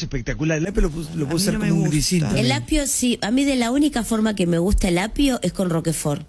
es espectacular. El apio lo puedo usar no como me un gusta. grisín. El apio sí, a mí de la única forma que me gusta el apio es con Roquefort.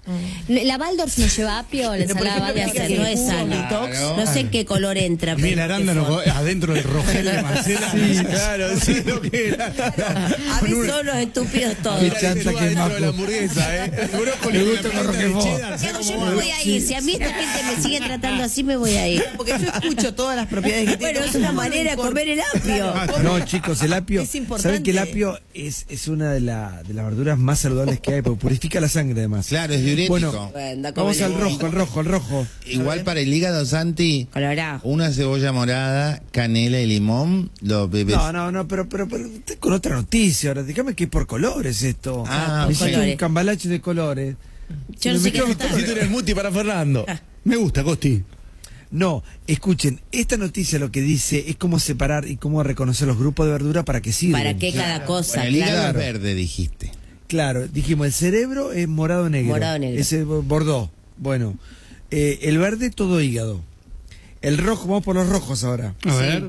La Waldorf no lleva apio, la Pero, por ensalada ejemplo, Waldorf. Hacer, no es sano. Claro. No sé en qué color entra. Ni el pero arándano Roquefort. adentro del Rogelio de Marcela. Sí, claro, sí, lo que era. A mí son los estúpidos todos. Qué chanta que es adentro de la Majo. hamburguesa, El brócoli Me con gusta la con pelota de Roquefort. cheddar, ¿Qué hago? ¿sabes Yo cómo me va? voy a ir. Si a mí esta gente me sigue tratando así, me voy a ir. Porque yo escucho todas las propiedades que tiene. Bueno, es una manera de comer el apio. No, chicos, el apio. Es importante. ¿Saben que el apio es una de las verduras más saludables que hay? Porque purifica la sangre, además. Claro, es diurético. Bueno, Anda, vamos come al el rojo, al rojo. Igual para el hígado, Santi, Colorado. una cebolla morada, canela y limón, lo bebes. No, pero estoy con otra noticia ahora. Dígame que es por colores esto. Ah, Me por hiciste colores. un cambalache de colores. Yo no sé qué está. Si tú eres muti para Fernando. Me gusta, Costi. No, escuchen, esta noticia lo que dice es cómo separar y cómo reconocer los grupos de verdura para qué sirven. ¿Para qué cada cosa? Bueno, el hígado Claro. es verde, dijiste. Claro, dijimos, el cerebro es morado negro. Morado negro. Ese bordó. Bueno, el verde todo hígado. El rojo, vamos por los rojos ahora. A ver.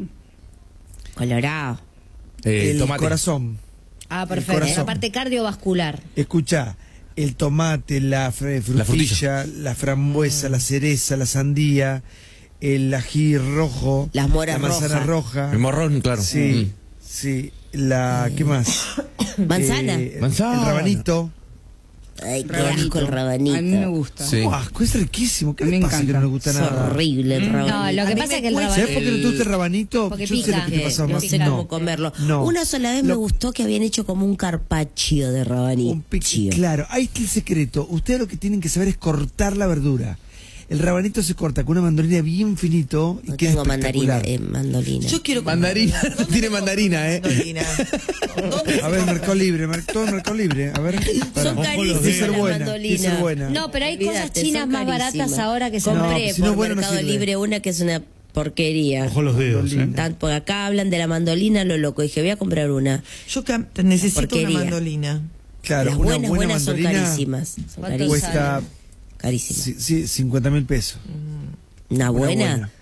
Colorado. El tomate. corazón. Ah, El perfecto. corazón. La parte cardiovascular. Escucha, el tomate, la frutilla, la frambuesa, la cereza, la sandía, el ají rojo, Las moras la manzana roja. El morrón, claro. Sí, sí. ¿Qué más? Manzana. Manzana. El rabanito. Ay, qué asco el rabanito. A mí me gusta. Sí. Oh, asco, es riquísimo. ¿Qué A mí le me pasa que encanta. no le gusta Es nada? horrible el rabanito. No, lo A que mí pasa me es que el cuesta. ¿Sabes rabanito... por qué no te gusta el rabanito? Porque Yo sé pica. lo que te pasa, No Mar. sé cómo comerlo. No. Una sola vez me gustó que habían hecho como un carpaccio de rabanito. Claro, ahí está el secreto. Ustedes lo que tienen que saber es cortar la verdura. El rabanito se corta con una mandolina bien finito y No queda tengo mandarina, espectacular. mandolina. Yo quiero Mandarina, ¿Dónde tiene se mandarina, compra mandolina? ¿Dónde A ver, Mercado Libre, todo Mercado Libre. A ver, Son para. carísimas Tiene que ser las buena, mandolinas. tiene que ser buena. No, pero hay cosas Olvídate, chinas son más baratas carísimas. ahora que se Compré No, si no es por bueno, no Mercado sirve. Libre una que es una porquería. Ojo los dedos, Porque acá hablan de la mandolina, lo loco. Dije, voy a comprar una. Yo necesito Porquería. una mandolina. Claro, Las una buenas, buena buenas son mandolina carísimas. Son ¿Cuánto carísimas. cuesta Carísimas. sí, 50.000 pesos. Una buena. buena.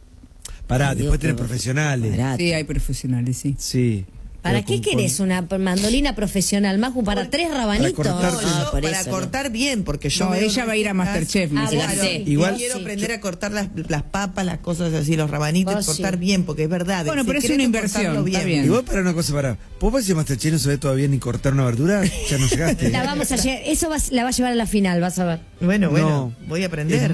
Pará, Ay, después Dios, tenés pero- profesionales. Barato. Sí, hay profesionales, sí. Sí. ¿Para Pero qué querés una mandolina profesional, Maju? ¿Para 3 rabanitos? cortar- No, Ah, yo por para eso, cortar bien, porque yo No, veo ella va a ir a recetas. Masterchef, me Ah, dice. vos Claro, sí. Igual- quiero Sí. aprender a cortar las papas, las cosas así, los rabanitos, Vos cortar sí. bien, porque es verdad. Bueno, el pero es secreto una inversión, cortarlo está bien. Igual para una cosa, para. ¿Vos ves si Masterchef no se ve todavía ni cortar una verdura? Ya no llegaste. La vamos a eso la va a llevar a la final, vas a ver. Bueno, No. voy a aprender.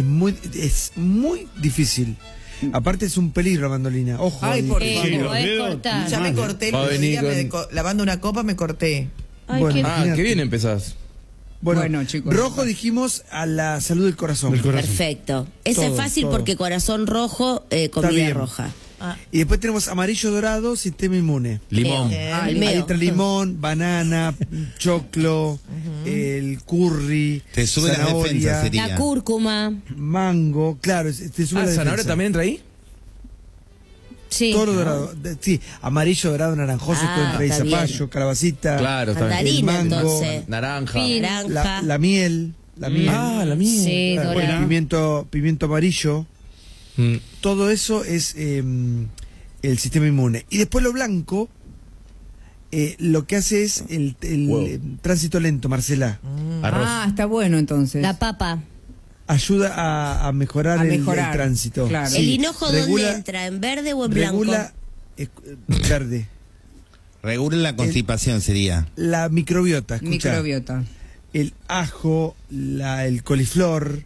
Es muy difícil. Aparte es un peligro la mandolina. Ojo. Ay, ahí. por Sí, favor. los podés dedos. cortar. Ya me corté el Va a otro venir día, con- lavando una copa me corté. Ay, Bueno, qué- imagínate. qué bien empezás. Bueno, chicos. Rojo dijimos a la salud del corazón. Del corazón. Perfecto. Esa Todo, es fácil todo. porque corazón rojo, comida bien. roja. Y después tenemos amarillo dorado, sistema inmune. Limón. Ah, el Ahí medio. entra limón, banana, choclo, el curry, Te sube las zanahoria, defensas, sería. La cúrcuma. mango, claro, te sube la ¿Zanahoria defensa. también entra ahí? Sí. Todo lo dorado. Sí, amarillo, dorado, naranjoso, Ah, todo entre ahí, está zapallo, bien. calabacita, Claro, está bien. Mandarina, el mango, entonces. Naranja. Naranja. la miel, la miel, Ah, la mía. Sí, el dorada. pimiento amarillo. Mm. Todo eso es el sistema inmune. Y después lo blanco, lo que hace es el Huevo. tránsito lento, Marcela. Arroz. Ah, está bueno entonces. La papa. Ayuda a mejorar, A el mejorar, tránsito. claro. Sí, ¿El hinojo dónde regula- entra? ¿En verde o en blanco? Regula verde. Regula la constipación, sería. La microbiota, escucha. Microbiota. El ajo, el coliflor,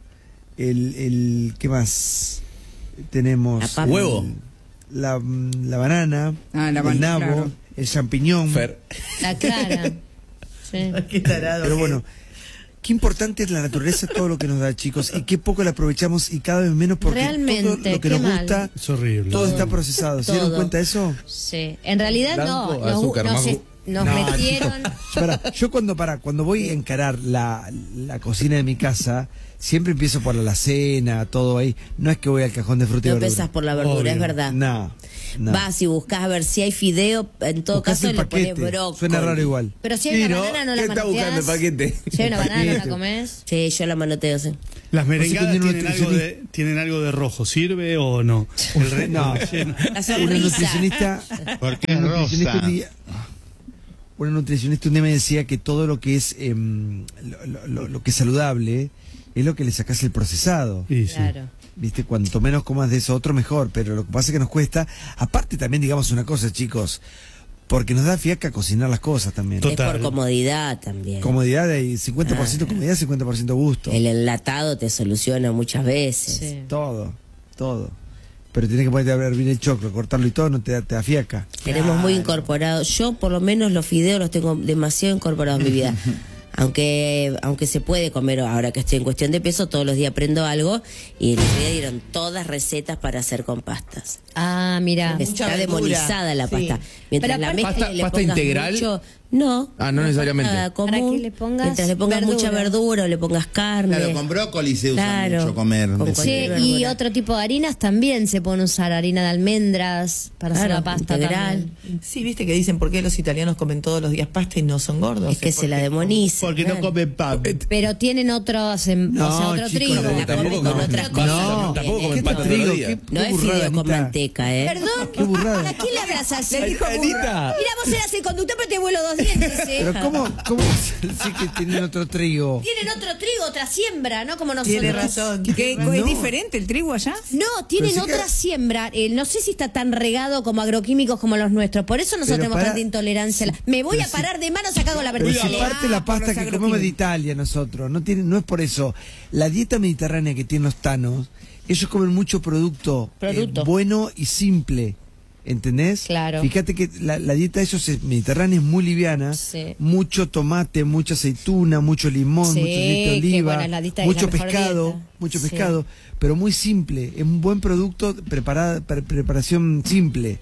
¿qué más? Tenemos La papa. Huevo. la banana, Ah, la el banana, nabo, claro. el champiñón. Fer. La clara. Sí. Qué tarado. Pero bueno, qué importante es la naturaleza, todo lo que nos da, chicos, y qué poco la aprovechamos y cada vez menos porque Realmente, todo lo que qué nos mal. gusta, Es horrible. todo está procesado. ¿Se dieron Todo. cuenta de eso? Sí. En realidad Blanco, no. azúcar, Maju. Nos No, metieron. Yo cuando voy a encarar la cocina de mi casa, siempre empiezo por la alacena, todo ahí. No es que voy al cajón de fruta y No verdura. empezás por la verdura, Obvio. es verdad. No. No. Vas y buscas a ver si hay fideo, en todo Buscás caso el le pones paquete. brócoli. Suena raro igual. Pero si hay una banana, no la ¿Qué está buscando el manoteás. paquete? Si hay una banana, no la Paquete. comés. Sí, yo la manoteo, sí. Las merengadas tienen algo de rojo, ¿sirve o no? No. La Una sonrisa. nutricionista, Porque es una nutricionista rosa. un día- una nutricionista un día me decía que todo lo que es lo que es saludable es lo que le sacás el procesado. Y sí. Claro. Viste, cuanto menos comas de eso otro mejor, pero lo que pasa es que nos cuesta, aparte también digamos una cosa, chicos, porque nos da fiaca cocinar las cosas también. Tot- Es Total. por comodidad también. Comodidad hay 50% comodidad, 50% gusto. El enlatado te soluciona muchas veces. Sí. Todo. Pero tienes que ponerte a hervir el choclo, cortarlo y todo, no te da fiaca. Tenemos muy incorporado. Yo por lo menos los fideos los tengo demasiado incorporados en mi vida. Aunque se puede comer, ahora que estoy en cuestión de peso, todos los días aprendo algo y en día dieron todas recetas para hacer con pastas. Ah, mira. Mucha Está verdura. demonizada la Sí. pasta. Mientras Pero la aparte- mezcla y le ¿Pasta pongas integral? mucho, no. Ah, no necesariamente. Nada común. Para que le pongas Mientras le pongas mucha verdura. verdura o le pongas carne. Claro, con brócoli se usa Claro, mucho comer. con Sí. cualquier Sí, y verdura. otro tipo de harinas también se puede usar, harina de almendras para hacer Claro, la pasta integral. también. Sí, viste que dicen por qué los italianos comen todos los días pasta y no son gordos. Es que se la porque- demoniza. Porque no claro. comen pan. Pero tienen otros, No, o sea, otro chicos, trigo. no, La tampoco comen con comen otras pasta, cosas. tampoco comen ¿Qué pasta todos los trigo? días. No es burrada, fideo con Anita. manteca, ¿eh? Perdón, Qué burrada. ¿a quién le hablas así? Anita. Mira, vos eras el conductor, pero te vuelo 2 dientes, ¿eh? Pero ¿cómo sí que tienen otro trigo? Tienen otro trigo, otra siembra, ¿no? Como nosotros. Tiene razón. ¿Qué, No. ¿Es diferente el trigo allá? No, tienen Pero sí que- otra siembra. No sé si está tan regado como agroquímicos como los nuestros. Por eso nosotros Pero tenemos para- tanta intolerancia. Me voy pero a parar de manos acá con la Pero si verticalidad. aparte la por pasta los que agroquímicos. comemos de Italia nosotros, no es por eso. La dieta mediterránea que tienen los tanos, ellos comen mucho producto bueno y simple. ¿Entendés? Claro. Fíjate que la dieta de ellos mediterránea es muy liviana. Sí. Mucho tomate, mucha aceituna, mucho limón, Sí, mucho aceite de qué oliva, buena, la dieta es mucho la mejor pescado, dieta. mucho Sí. pescado, pero muy simple. Es un buen producto, preparación simple.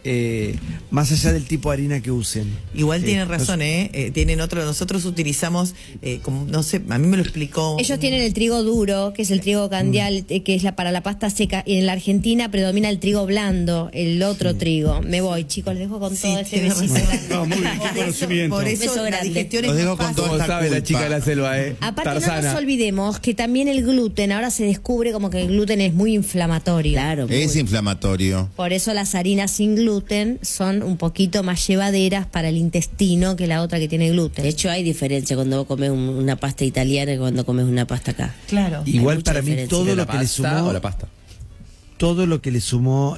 Más allá del tipo de harina que usen. Igual tienen razón, tienen otro. Nosotros utilizamos, como, no sé, a mí me lo explicó. Ellos tienen el trigo duro, que es el trigo candial, que es para la pasta seca. Y en la Argentina predomina el trigo blando, el otro trigo. Me voy, chicos, les dejo con Sí, todo este tiene besito. razón. No, muy bien, qué conocimiento. Por eso Beso la grande. digestión Los es dejo más con fácil. toda esta culpa. selva, Aparte, no nos olvidemos que también el gluten, ahora se descubre como que el gluten es muy inflamatorio. Claro. Es inflamatorio. Por eso las harinas sin gluten son un poquito más llevaderas para el intestino que la otra que tiene gluten. De hecho, hay diferencia cuando vos comes una pasta italiana y cuando comes una pasta acá. Claro. Igual mucha para mí diferencia. todo ¿De lo la que le pasta sumó o la pasta? todo lo que le sumó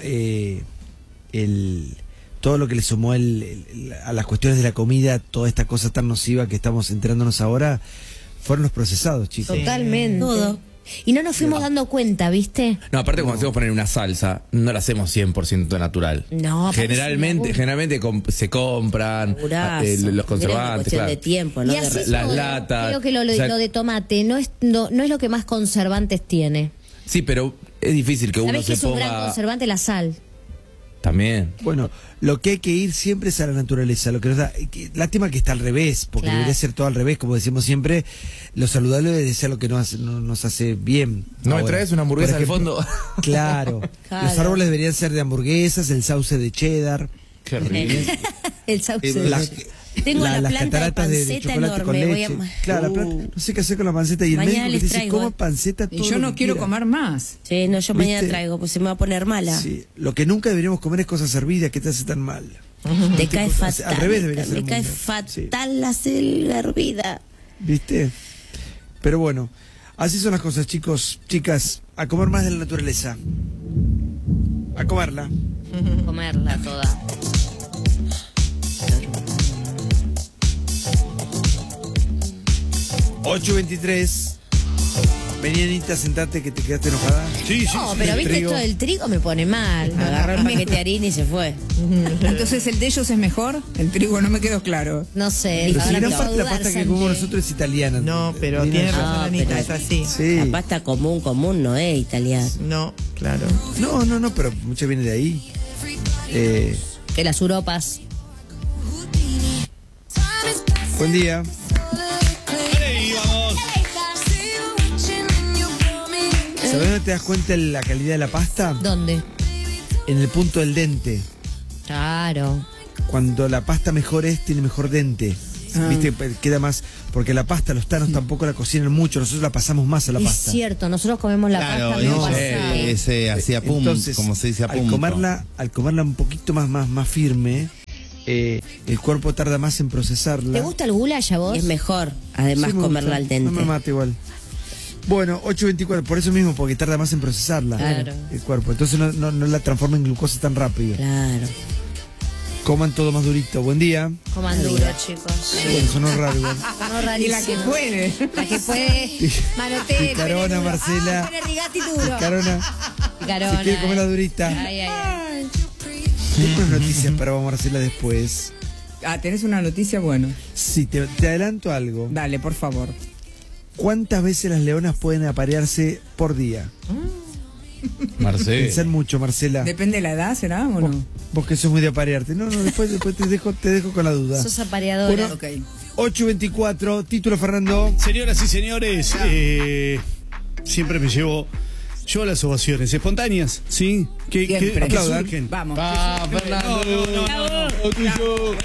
todo lo que le sumó a las cuestiones de la comida, toda esta cosa tan nociva que estamos enterándonos ahora, fueron los procesados, chicos. Totalmente. Todo. Y no nos fuimos dando cuenta, ¿viste? No, aparte cuando hacemos poner una salsa, no la hacemos 100% natural. No, parece Generalmente una se compran Laburazo. los Era una conservantes, cuestión claro. de tiempo, ¿no? Y De así re- las todo, latas. creo que lo O sea, de tomate no es lo que más conservantes tiene. Sí, pero es difícil que uno ¿Sabés que se es un gran ponga conservante? La sal. también. Bueno, lo que hay que ir siempre es a la naturaleza, lo que nos da, lástima que está al revés, porque Claro. debería ser todo al revés, como decimos siempre, lo saludable debe ser lo que nos hace bien. ¿No me ahora. traes una hamburguesa Por ejemplo, al fondo? Claro. Claro. Los árboles deberían ser de hamburguesas, el sauce de cheddar. Qué horrible. El sauce. Las- Tengo la las planta de cataratas de panceta chocolate con enorme, voy leche. a- Claro, la planta, no sé qué hacer con la panceta y el Mañana médico que les te dice traigo, coma panceta todo Y yo lo no que quiero quiera. comer más. Sí, no, yo mañana ¿Viste? traigo, pues se me va a poner mala. Sí, lo que nunca deberíamos comer es cosas hervidas que te hace tan mal. Te cae cosas- fatal. al revés debería ser Me el cae mundo. fatal la selga hervida. ¿Viste? Pero bueno, así son las cosas, chicos, chicas, a comer más de la naturaleza. A comerla. Comerla toda. $8.23. Vení, Anita, sentate que te quedaste enojada. Sí, sí. No, pero el viste, trigo. esto del trigo me pone mal. Me agarró el paquete de harina y se fue. Entonces, ¿el de ellos es mejor? El trigo no me quedó claro. No sé. Pero si ahora gran me parte de la hizo pasta dudar, que comemos Santi. nosotros es italiana. No, pero Viene tiene allá. razón, Ah, Anita, pero- es así. Sí. La pasta común no es italiana. No, claro. No, pero mucha viene de ahí. De las Europas. Buen día. ¿Sabés dónde te das cuenta de la calidad de la pasta? ¿Dónde? en el punto del dente. Claro. Cuando la pasta mejor es, tiene mejor dente. ¿Viste? Queda más. Porque la pasta, los tanos tampoco la cocinan mucho. Nosotros la pasamos más a la pasta. Es cierto, nosotros comemos la pasta no pasada. Ese hacía pum, entonces, como se dice a punto. Al comerla un poquito más firme, el cuerpo tarda más en procesarla. ¿Te gusta el goulash a vos? Es mejor, además, Sí, me comerla gusta. al dente. No me mata igual. Bueno, 8.24, por eso mismo, porque tarda más en procesarla Claro. el cuerpo. Entonces no la transforma en glucosa tan rápido. Claro. Coman todo más durito. Buen día. Coman duro, chicos. Bueno, sonó raro igual. Sonó Y rarísimo. la que puede. La que puede. Manotea. Picarona, Marcela. Pone rigati duro. Carona, Picarona. si quiere comer la durita. Ay, ay, ay. Tengo noticias para Marcela después. Ah, tenés una noticia, bueno. Sí, te adelanto algo. Dale, por favor. ¿Cuántas veces las leonas pueden aparearse por día? Marcelo. Pensar mucho, Marcela. Depende de la edad, ¿será o no? Vos que sos muy de aparearte. No, después te dejo con la duda. Sos apareadora. Ok. 8.24, título Fernando. Señoras y señores, siempre me llevo las ovaciones espontáneas, ¿sí? Que Siempre. surgen. Vamos. Fernando. Lo tuyo.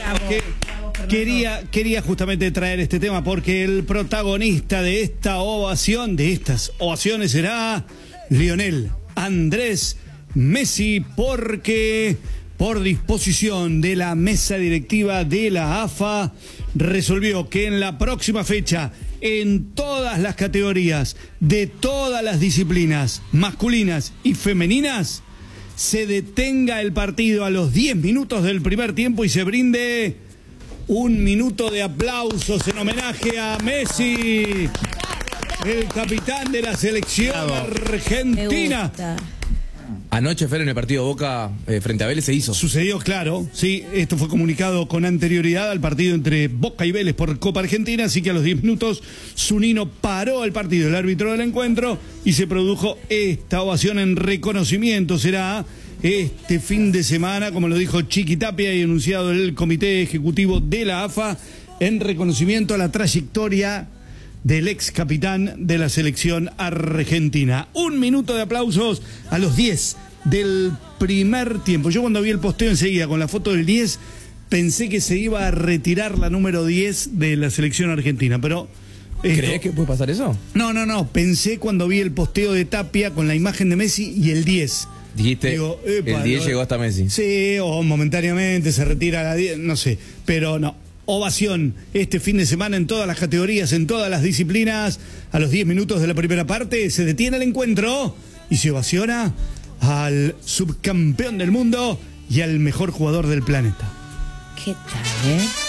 Quería justamente traer este tema porque el protagonista de esta ovación, de estas ovaciones, será Lionel Andrés Messi, porque por disposición de la mesa directiva de la AFA resolvió que en la próxima fecha, en todas las categorías, de todas las disciplinas masculinas y femeninas, se detenga el partido a los 10 minutos del primer tiempo y se brinde un minuto de aplausos en homenaje a Messi, el capitán de la selección Me argentina. gusta. Anoche, Fer, en el partido Boca frente a Vélez se hizo. Sucedió, claro, sí, esto fue comunicado con anterioridad al partido entre Boca y Vélez por Copa Argentina, así que a los 10 minutos Zunino paró el partido, el árbitro del encuentro, y se produjo esta ovación en reconocimiento. Será este fin de semana, como lo dijo Chiqui Tapia y anunciado el Comité Ejecutivo de la AFA, en reconocimiento a la trayectoria del ex capitán de la selección argentina. Un minuto de aplausos a los 10 del primer tiempo. Yo cuando vi el posteo enseguida con la foto del 10 pensé que se iba a retirar la número 10 de la selección argentina, pero... ¿Crees que puede pasar eso? No, pensé cuando vi el posteo de Tapia con la imagen de Messi y el 10. Dijiste, Digo, el 10 llegó hasta Messi. Sí, o momentáneamente se retira a la 10, no sé, pero no. Ovación este fin de semana en todas las categorías, en todas las disciplinas. A los 10 minutos de la primera parte se detiene el encuentro y se ovaciona al subcampeón del mundo y al mejor jugador del planeta. ¿Qué tal,